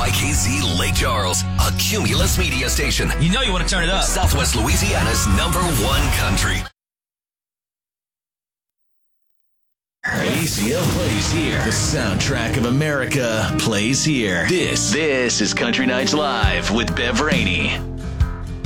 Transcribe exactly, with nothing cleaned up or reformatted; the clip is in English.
Y K Z Lake Charles, a Cumulus media station. You know you want to turn it up. Southwest Louisiana's number one country. A C L plays here. The soundtrack of America plays here. This, this is Country Nights Live with Bev Rainey.